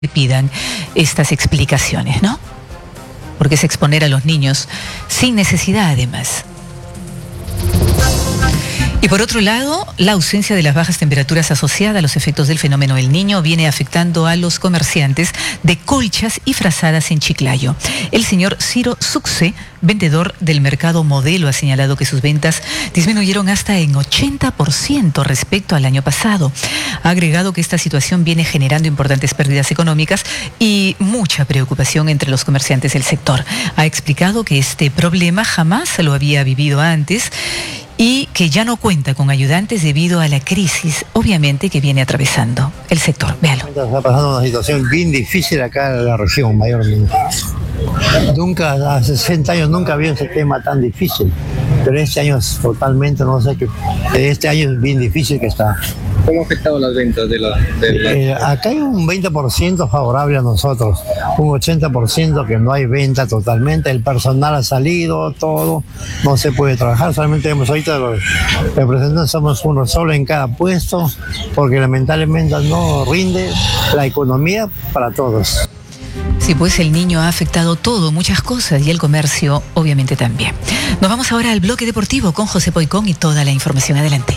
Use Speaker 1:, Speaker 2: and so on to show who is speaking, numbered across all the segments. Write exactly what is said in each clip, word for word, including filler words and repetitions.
Speaker 1: que pidan estas explicaciones, ¿no? Porque es exponer a los niños sin necesidad, además. Y por otro lado, la ausencia de las bajas temperaturas asociada a los efectos del fenómeno El Niño viene afectando a los comerciantes de colchas y frazadas en Chiclayo. El señor Ciro Succe, vendedor del mercado Modelo, ha señalado que sus ventas disminuyeron hasta en ochenta por ciento respecto al año pasado. Ha agregado que esta situación viene generando importantes pérdidas económicas y mucha preocupación entre los comerciantes del sector. Ha explicado que este problema jamás se lo había vivido antes y que ya no cuenta con ayudantes debido a la crisis, obviamente, que viene atravesando el sector. Véalo.
Speaker 2: Está pasando una situación bien difícil acá en la región, mayormente. Nunca, hace sesenta años nunca había ese tema tan difícil, pero este año es totalmente, no sé qué, este año es bien difícil que está.
Speaker 3: ¿Cómo ha afectado las ventas de la...? De la...
Speaker 2: Eh, acá hay un veinte por ciento favorable a nosotros, un ochenta por ciento que no hay venta totalmente, el personal ha salido, todo, no se puede trabajar, solamente tenemos ahorita los representantes, somos uno solo en cada puesto, porque lamentablemente no rinde la economía para todos.
Speaker 1: Sí, pues el niño ha afectado todo, muchas cosas, y el comercio obviamente también. Nos vamos ahora al bloque deportivo con José Poicón y toda la información. Adelante.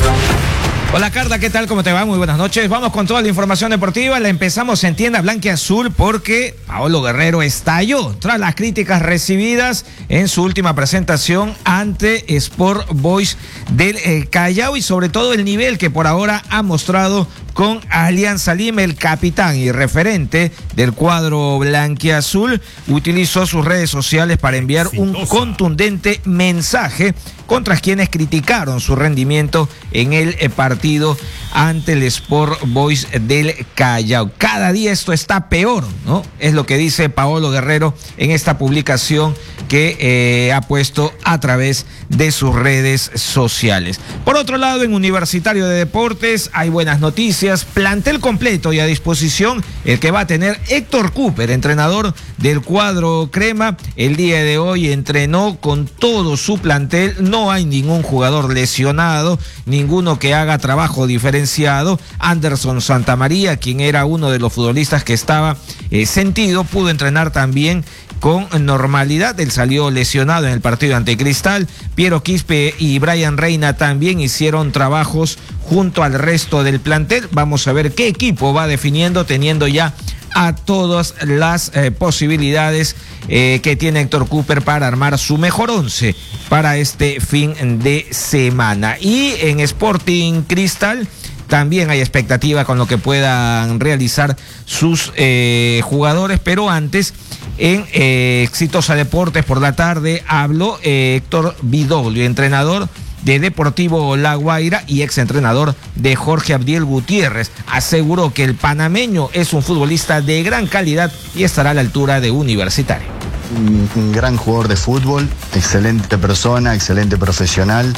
Speaker 4: Hola Carla, ¿qué tal? ¿Cómo te va? Muy buenas noches. Vamos con toda la información deportiva. La empezamos en tienda blanquiazul porque Paolo Guerrero estalló tras las críticas recibidas en su última presentación ante Sport Boys del eh, Callao y sobre todo el nivel que por ahora ha mostrado con Alianza Lima. El capitán y referente del cuadro blanquiazul utilizó sus redes sociales para enviar un contundente mensaje contra quienes criticaron su rendimiento en el partido ante el Sport Boys del Callao. Cada día esto está peor, ¿no? Es lo que dice Paolo Guerrero en esta publicación que eh, ha puesto a través de sus redes sociales. Por otro lado, en Universitario de Deportes hay buenas noticias. Plantel completo y a disposición el que va a tener Héctor Cooper, entrenador del cuadro crema. El día de hoy entrenó con todo su plantel. No hay ningún jugador lesionado, ninguno que haga trabajo diferenciado. Anderson Santamaría, quien era uno de los futbolistas que estaba eh, sentido, pudo entrenar también con normalidad. Él salió lesionado en el partido ante Cristal. Piero Quispe y Brian Reina también hicieron trabajos junto al resto del plantel. Vamos a ver qué equipo va definiendo, teniendo ya a todas las eh, posibilidades eh, que tiene Héctor Cooper para armar su mejor once para este fin de semana. Y en Sporting Cristal también hay expectativa con lo que puedan realizar sus eh, jugadores, pero antes en eh, Exitosa Deportes por la tarde habló eh, Héctor Vidoglio, entrenador de Deportivo La Guaira y exentrenador de Jorge Abdiel Gutiérrez. Aseguró que el panameño es un futbolista de gran calidad y estará a la altura de Universitario.
Speaker 5: Un, un gran jugador de fútbol, excelente persona, excelente profesional.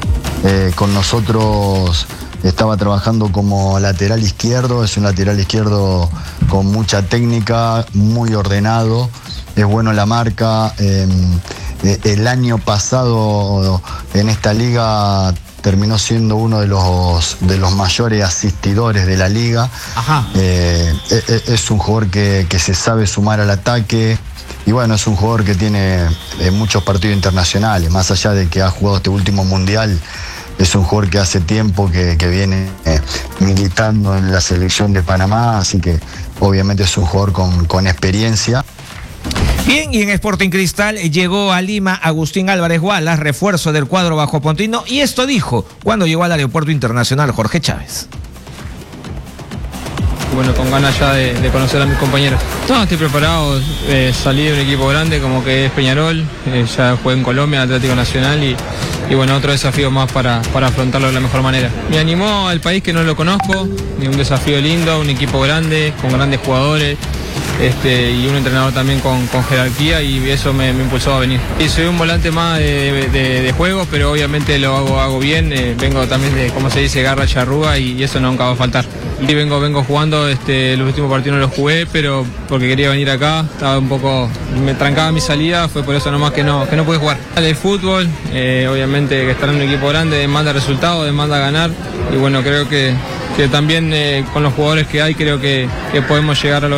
Speaker 5: Eh, con nosotros estaba trabajando como lateral izquierdo, es un lateral izquierdo con mucha técnica, muy ordenado, es bueno en la marca. Eh, el año pasado en esta liga terminó siendo uno de los, de los mayores asistidores de la liga.
Speaker 4: Ajá.
Speaker 5: Eh, es, es un jugador que, que se sabe sumar al ataque. Y bueno, es un jugador que tiene eh, muchos partidos internacionales, más allá de que ha jugado este último mundial. Es un jugador que hace tiempo que, que viene eh, militando en la selección de Panamá, así que obviamente es un jugador con, con experiencia.
Speaker 4: Bien, y en Sporting Cristal llegó a Lima Agustín Álvarez Gualas, refuerzo del cuadro bajopontino, y esto dijo cuando llegó al Aeropuerto Internacional Jorge Chávez.
Speaker 6: Bueno, con ganas ya de, de conocer a mis compañeros. No, estoy preparado, eh, salí de un equipo grande como que es Peñarol, eh, ya jugué en Colombia, Atlético Nacional y, y bueno, otro desafío más para, para afrontarlo de la mejor manera. Me animó al país que no lo conozco, un desafío lindo, un equipo grande, con grandes jugadores. Este, y un entrenador también con, con jerarquía y eso me, me impulsó a venir. Y soy un volante más de, de, de juego, pero obviamente lo hago, hago bien, eh, vengo también de, como se dice, garra charrúa y, y eso nunca va a faltar. Y vengo, vengo jugando, este, los últimos partidos no los jugué, pero porque quería venir acá, estaba un poco, me trancaba mi salida, fue por eso nomás que no, que no pude jugar. El fútbol, eh, obviamente que estar en un equipo grande demanda resultados, demanda ganar y bueno, creo que que también eh, con los jugadores que hay creo que, que podemos llegar a lo